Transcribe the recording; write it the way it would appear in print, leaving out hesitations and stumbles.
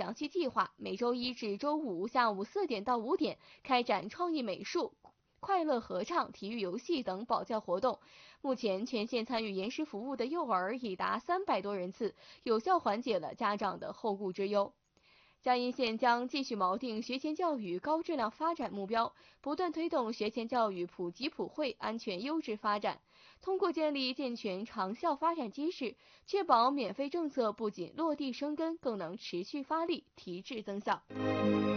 详细计划，每周一至周五下午4点到5点开展创意美术、快乐合唱、体育游戏等保教活动。目前全县参与延时服务的幼儿已达300多人次，有效缓解了家长的后顾之忧。江阴县将继续锚定学前教育高质量发展目标，不断推动学前教育普及普惠、安全优质发展。通过建立健全长效发展机制，确保免费政策不仅落地生根，更能持续发力，提质增效。